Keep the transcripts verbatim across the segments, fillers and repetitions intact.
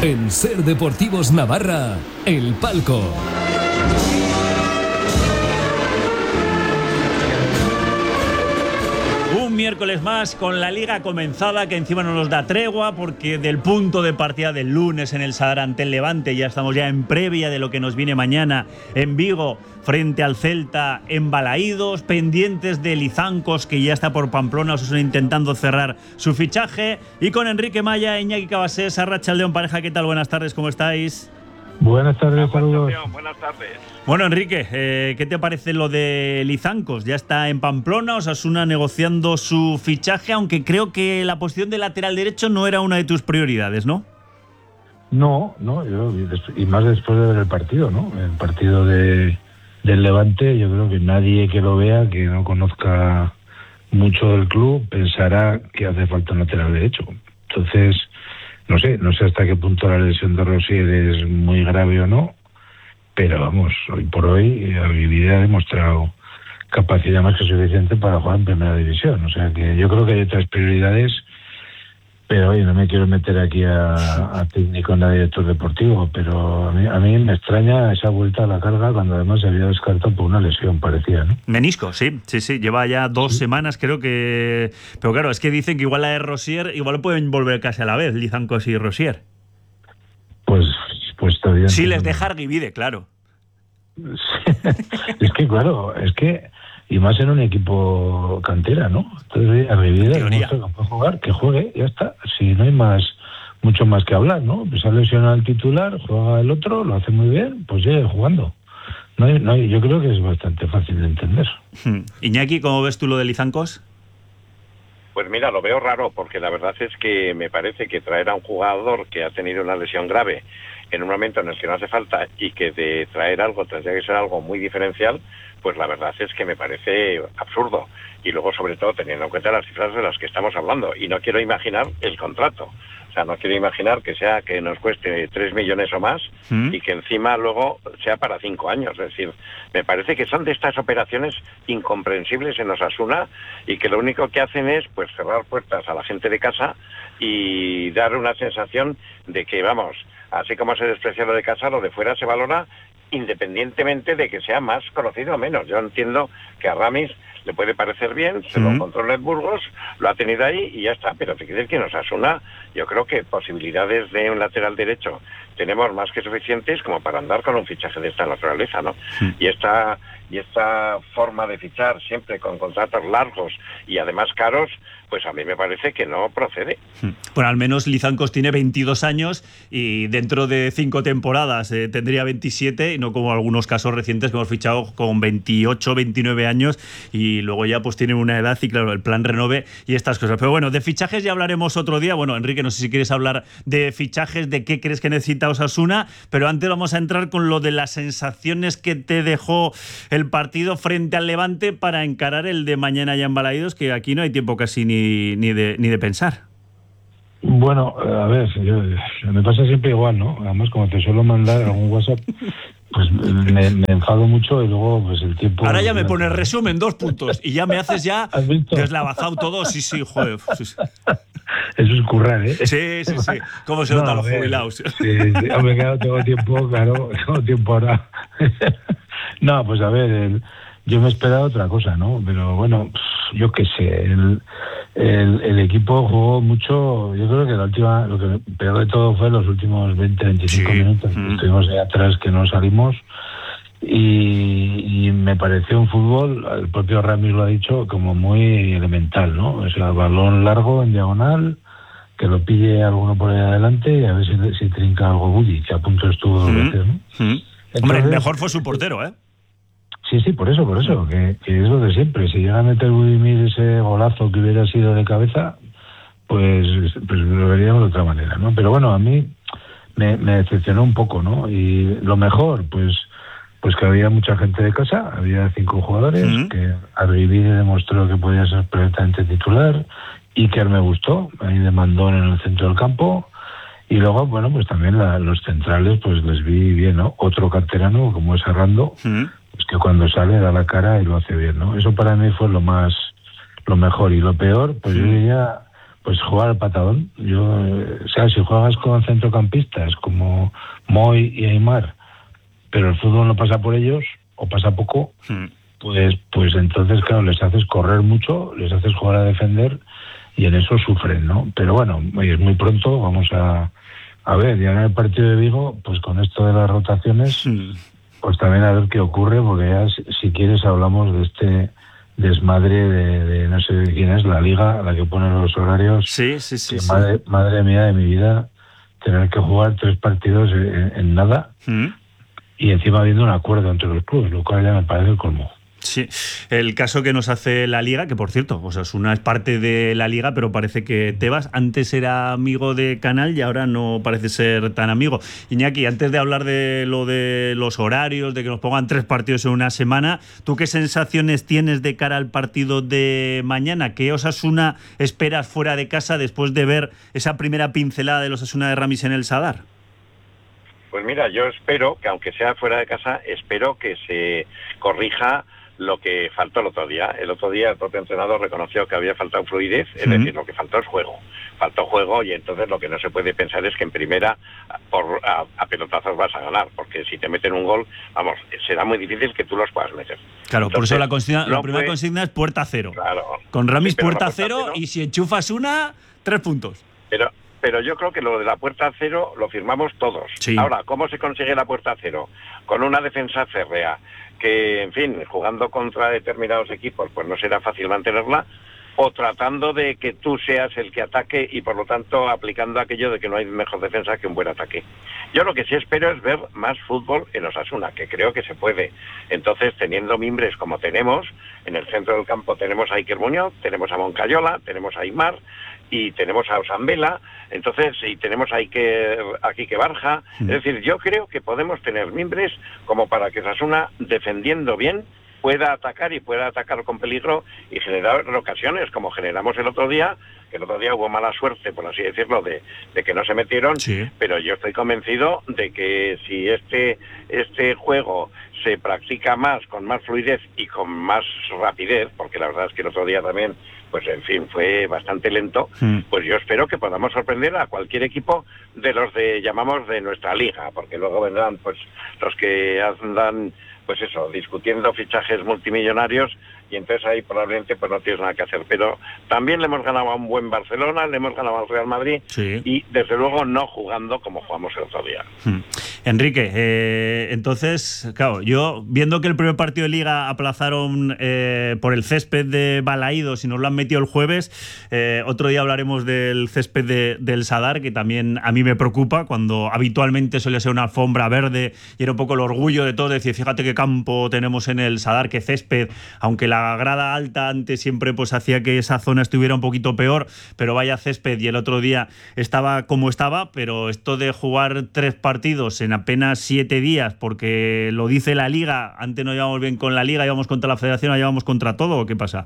En Ser Deportivos Navarra, El Palco. Un miércoles más con la liga comenzada, que encima no nos da tregua, porque del punto de partida del lunes en el Sadar ante el Levante ya estamos ya en previa de lo que nos viene mañana en Vigo frente al Celta en Balaídos, pendientes de Lizancos, que ya está por Pamplona, Osasuna intentando cerrar su fichaje, y con Enrique Maya, Iñaki Cabasés, Arratsaldeon pareja. ¿Qué tal? Buenas tardes, ¿cómo estáis? Buenas tardes, saludos. Buenas tardes. Bueno, Enrique, eh, ¿qué te parece lo de Lizancos? Ya está en Pamplona, Osasuna negociando su fichaje, aunque creo que la posición de lateral derecho no era una de tus prioridades, ¿no? No, no, yo, y más después de ver el partido, ¿no? El partido de, del Levante, yo creo que nadie que lo vea, que no conozca mucho del club, pensará que hace falta un lateral derecho. Entonces, no sé, no sé hasta qué punto la lesión de Rosier es muy grave o no, pero vamos, hoy por hoy Avivide ha demostrado capacidad más que suficiente para jugar en primera división. O sea que yo creo que hay otras prioridades, pero oye, no me quiero meter aquí a, a técnico ni a director deportivo, pero a mí, a mí me extraña esa vuelta a la carga cuando además se había descartado por una lesión parecida, ¿no? Menisco, sí, sí, sí, lleva ya dos sí. semanas creo que... Pero claro, es que dicen que igual la de Rosier, igual lo pueden volver casi a la vez, Lizancos y Rosier. Pues, pues todavía... Sí, les deja Argivide, claro. Es que claro, es que... Y más en un equipo cantera, ¿no? Entonces, a mi vida, que puede jugar, que juegue, ya está. Si no hay más, mucho más que hablar, ¿no? Pues ha lesionado el titular, juega el otro, lo hace muy bien, pues sigue jugando. No hay, no hay, yo creo que es bastante fácil de entender. Hmm. Iñaki, ¿cómo ves tú lo de Lizancos? Pues mira, lo veo raro, porque la verdad es que me parece que traer a un jugador que ha tenido una lesión grave en un momento en el que no hace falta, y que de traer algo tendría que ser algo muy diferencial, pues la verdad es que me parece absurdo. Y luego, sobre todo, teniendo en cuenta las cifras de las que estamos hablando. Y no quiero imaginar el contrato. O sea, no quiero imaginar que sea que nos cueste tres millones o más ¿Mm? y que encima luego sea para cinco años. Es decir, me parece que son de estas operaciones incomprensibles en Osasuna, y que lo único que hacen es pues cerrar puertas a la gente de casa y dar una sensación de que, vamos, así como se desprecia lo de casa, lo de fuera se valora independientemente de que sea más conocido o menos. Yo entiendo que a Ramis le puede parecer bien, se lo controla en Burgos, lo ha tenido ahí y ya está, pero te quiero decir que nos asuna, yo creo que posibilidades de un lateral derecho tenemos más que suficientes como para andar con un fichaje de esta naturaleza, ¿no? Sí. Y esta y esta forma de fichar siempre con contratos largos y además caros, pues a mí me parece que no procede. Bueno, al menos Lizancos tiene veintidós años y dentro de cinco temporadas eh, tendría veintisiete, y no como algunos casos recientes que hemos fichado con veintiocho, veintinueve años, y luego ya pues tienen una edad y claro, el plan renove y estas cosas. Pero bueno, de fichajes ya hablaremos otro día. Bueno, Enrique, no sé si quieres hablar de fichajes, de qué crees que necesita Osasuna, pero antes vamos a entrar con lo de las sensaciones que te dejó el partido frente al Levante para encarar el de mañana ya en Balaídos, que aquí no hay tiempo casi ni, ni, de, ni de pensar. Bueno, a ver, yo, me pasa siempre igual, ¿no? Además, como te suelo mandar algún WhatsApp, pues me, me enfado mucho y luego pues el tiempo... Ahora ya me pones resumen, dos puntos, y ya me haces ya deslavazado todo. Sí, sí, joder. Sí, sí. Eso es currar, ¿eh? Sí, sí, sí. ¿Cómo se notan no, los jubilados? Sí, sí. Hombre, claro, tengo tiempo, claro, tengo tiempo ahora. No, pues a ver, el, yo me esperaba otra cosa, ¿no? Pero bueno, yo qué sé, el, el, el equipo jugó mucho. Yo creo que la última, lo que peor de todo fue los últimos veinte, veinticinco sí. minutos. Mm. Estuvimos ahí atrás que no salimos. Y, y me pareció un fútbol, el propio Ramis lo ha dicho, como muy elemental, ¿no? O sea, balón largo en diagonal, que lo pille alguno por ahí adelante y a ver si, si trinca algo Bulli, que a punto estuvo dos mm. veces, ¿no? Mm. Entonces, hombre, mejor fue su portero, ¿eh? Sí, sí, por eso, por eso, que, que es lo de siempre. Si llega a meter Budimir ese golazo que hubiera sido de cabeza, pues, pues lo veríamos de otra manera, ¿no? Pero bueno, a mí me, me decepcionó un poco, ¿no? Y lo mejor, pues pues que había mucha gente de casa, había cinco jugadores, uh-huh. que Arvivide demostró que podía ser perfectamente titular, Iker me gustó, ahí de mandón en el centro del campo, y luego, bueno, pues también la, los centrales, pues les vi bien, ¿no? Otro canterano, como es Arrando, uh-huh. pues que cuando sale da la cara y lo hace bien, ¿no? Eso para mí fue lo más, lo mejor, y lo peor, pues uh-huh. yo diría, pues jugar al patadón. Yo, o sea, si juegas con centrocampistas como Moy y Aimar, pero el fútbol no pasa por ellos, o pasa poco, hmm. pues, pues entonces, claro, les haces correr mucho, les haces jugar a defender, y en eso sufren, ¿no? Pero bueno, es muy pronto, vamos a, a ver, ya en el partido de Vigo, pues con esto de las rotaciones, hmm. pues también a ver qué ocurre, porque ya, si, si quieres, hablamos de este desmadre de, de no sé de quién es, la liga, la que pone los horarios. Sí, sí, sí. sí. Madre, madre mía de mi vida, tener que jugar tres partidos en, en nada ¿Mm? Y encima habiendo un acuerdo entre los clubes, lo cual ya me parece el colmo. Sí, el caso que nos hace la Liga, que por cierto, Osasuna es parte de la Liga, pero parece que Tebas antes era amigo de Canal y ahora no parece ser tan amigo. Iñaki, antes de hablar de lo de los horarios, de que nos pongan tres partidos en una semana, ¿tú qué sensaciones tienes de cara al partido de mañana? ¿Qué Osasuna esperas fuera de casa después de ver esa primera pincelada de Osasuna de Ramis en el Sadar? Pues mira, yo espero que aunque sea fuera de casa, espero que se corrija lo que faltó el otro día. El otro día el propio entrenador reconoció que había faltado fluidez, es uh-huh. decir, lo que faltó es juego. Faltó juego y entonces lo que no se puede pensar es que en primera por, a, a pelotazos vas a ganar, porque si te meten un gol, vamos, será muy difícil que tú los puedas meter. Claro, entonces, por eso la, consigna, no la primera puede, consigna es puerta cero. Claro. Con Ramis sí, puerta, puerta cero, cero y si enchufas una, tres puntos. Pero pero yo creo que lo de la puerta cero lo firmamos todos. Sí. Ahora, ¿cómo se consigue la puerta cero? Con una defensa férrea, que, en fin, jugando contra determinados equipos, pues no será fácil mantenerla, o tratando de que tú seas el que ataque y, por lo tanto, aplicando aquello de que no hay mejor defensa que un buen ataque. Yo lo que sí espero es ver más fútbol en Osasuna, que creo que se puede. Entonces, teniendo mimbres como tenemos, en el centro del campo tenemos a Iker Muñoz, tenemos a Moncayola, tenemos a Aimar, y tenemos a Osambela, entonces, y tenemos a Ike, a Quique Barja, sí. Es decir, yo creo que podemos tener mimbres como para que Osasuna, defendiendo bien, pueda atacar y pueda atacar con peligro y generar ocasiones, como generamos el otro día, que el otro día hubo mala suerte, por así decirlo, de, de que no se metieron, sí. Pero yo estoy convencido de que si este, este juego se practica más, con más fluidez y con más rapidez, porque la verdad es que el otro día también, pues en fin, fue bastante lento, mm. Pues yo espero que podamos sorprender a cualquier equipo de los de, llamamos, de nuestra liga, porque luego vendrán pues los que andan, pues eso, discutiendo fichajes multimillonarios, y entonces ahí probablemente pues no tienes nada que hacer. Pero también le hemos ganado a un buen Barcelona, le hemos ganado al Real Madrid, sí. Y desde luego no jugando como jugamos el otro día. Hmm. Enrique, eh, entonces, claro, yo viendo que el primer partido de Liga aplazaron eh, por el césped de Balaídos y nos lo han metido el jueves, eh, otro día hablaremos del césped de, del Sadar, que también a mí me preocupa, cuando habitualmente suele ser una alfombra verde y era un poco el orgullo de todos, decir, fíjate qué campo tenemos en el Sadar, qué césped, aunque la La grada alta antes siempre pues hacía que esa zona estuviera un poquito peor, pero vaya césped, y el otro día estaba como estaba. Pero esto de jugar tres partidos en apenas siete días, porque lo dice la Liga, antes no íbamos bien con la Liga, íbamos contra la Federación, ahora íbamos contra todo, ¿o qué pasa?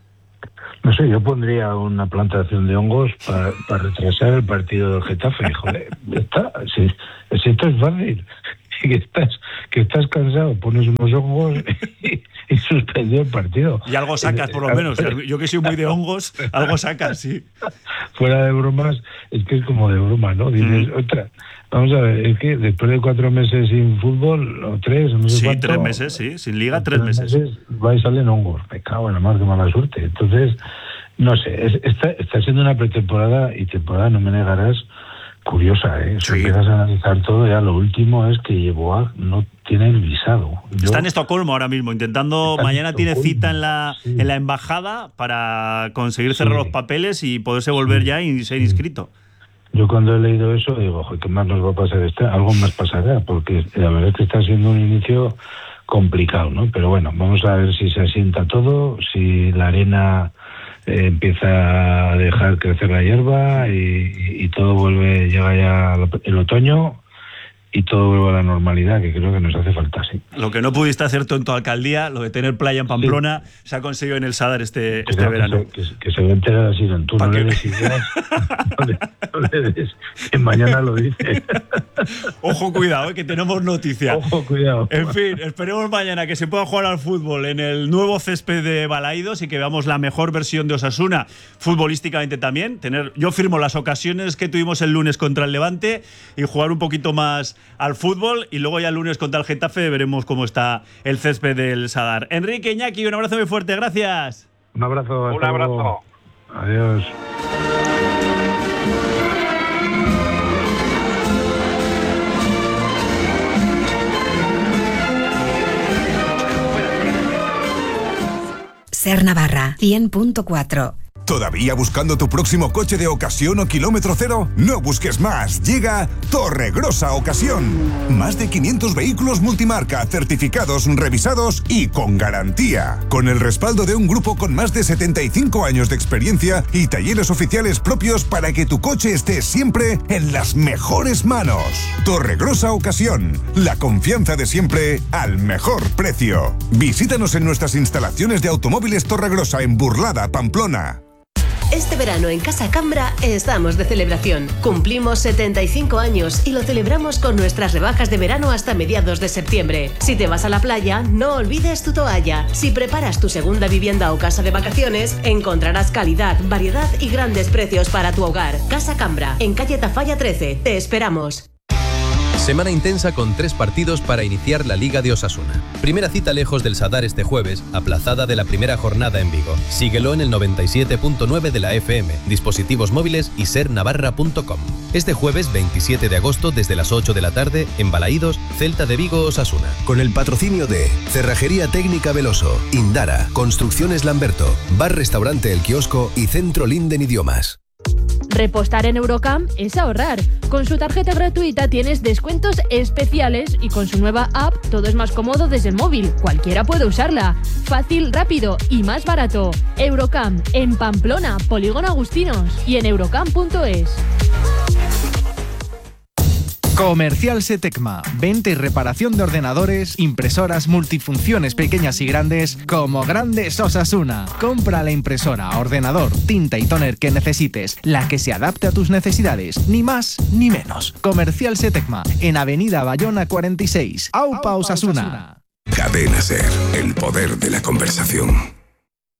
No sé, yo pondría una plantación de hongos para, para retrasar el partido del Getafe. Joder, está, si, si esto es fácil. Que estás, que estás cansado, pones unos hongos y, y suspendió el partido. Y algo sacas, por lo menos. Yo que soy muy de hongos, algo sacas, sí. Fuera de bromas, es que es como de broma, ¿no? Dices, mm. otra, vamos a ver, es que después de cuatro meses sin fútbol, o tres, no sé sí, cuánto, tres meses, sí, sin liga, tres, tres meses. meses. Va y salen hongos. Me cago en la mar, que mala suerte. Entonces, no sé, es, está, está siendo una pretemporada y temporada, no me negarás, curiosa, ¿eh? Si sí. empiezas a analizar todo, ya lo último es que Yeboah no tiene el visado. Yo, está en Estocolmo ahora mismo, intentando, mañana tiene cita en la sí. en la embajada para conseguir cerrar sí. los papeles y poderse volver sí. ya y ser inscrito. Yo cuando he leído eso digo, ojo, ¿qué más nos va a pasar? Este? Algo más pasará, porque la verdad es que está siendo un inicio complicado, ¿no? Pero bueno, vamos a ver si se asienta todo, si la arena Eh, empieza a dejar crecer la hierba y, y todo vuelve, llega ya el otoño y todo vuelva a la normalidad, que creo que nos hace falta, sí. Lo que no pudiste hacer tú en tu alcaldía, lo de tener playa en Pamplona, sí, se ha conseguido en el Sadar este, este creo verano. Que se, que, que se va a enterar así, tú no le des ideas, no le, no le des, que mañana lo dice. Ojo, cuidado, eh, que tenemos noticia. Ojo, cuidado. En fin, esperemos mañana que se pueda jugar al fútbol en el nuevo césped de Balaídos y que veamos la mejor versión de Osasuna, futbolísticamente también. Tener, yo firmo las ocasiones que tuvimos el lunes contra el Levante y jugar un poquito más al fútbol, y luego ya el lunes contra el Getafe veremos cómo está el césped del Sadar. Enrique, Iñaki, un abrazo muy fuerte, gracias. Un abrazo. Un abrazo. Luego. Adiós. Ser Navarra, cien punto cuatro. ¿Todavía buscando tu próximo coche de ocasión o kilómetro cero? No busques más. Llega Torregrosa Ocasión. Más de quinientos vehículos multimarca, certificados, revisados y con garantía. Con el respaldo de un grupo con más de setenta y cinco años de experiencia y talleres oficiales propios para que tu coche esté siempre en las mejores manos. Torregrosa Ocasión. La confianza de siempre al mejor precio. Visítanos en nuestras instalaciones de automóviles Torregrosa en Burlada, Pamplona. Este verano en Casa Cambra estamos de celebración. Cumplimos setenta y cinco años y lo celebramos con nuestras rebajas de verano hasta mediados de septiembre. Si te vas a la playa, no olvides tu toalla. Si preparas tu segunda vivienda o casa de vacaciones, encontrarás calidad, variedad y grandes precios para tu hogar. Casa Cambra, en calle Tafalla trece. Te esperamos. Semana intensa con tres partidos para iniciar la Liga de Osasuna. Primera cita lejos del Sadar este jueves, aplazada de la primera jornada en Vigo. Síguelo en el noventa y siete punto nueve de la F M, dispositivos móviles y ser navarra punto com. Este jueves veintisiete de agosto desde las ocho de la tarde en Balaídos, Celta de Vigo, Osasuna. Con el patrocinio de Cerrajería Técnica Veloso, Indara, Construcciones Lamberto, Bar Restaurante El Kiosco y Centro Linden Idiomas. Repostar en Eurocam es ahorrar. Con su tarjeta gratuita tienes descuentos especiales y con su nueva app todo es más cómodo desde el móvil. Cualquiera puede usarla. Fácil, rápido y más barato. Eurocam, en Pamplona, Polígono Agustinos y en eurocam punto es. Comercial Setecma, venta y reparación de ordenadores, impresoras multifunciones pequeñas y grandes, como Grandes Osasuna. Compra la impresora, ordenador, tinta y tóner que necesites, la que se adapte a tus necesidades, ni más ni menos. Comercial Setecma, en Avenida Bayona cuarenta y seis, Aupa, Osasuna. Cadena Ser, el poder de la conversación.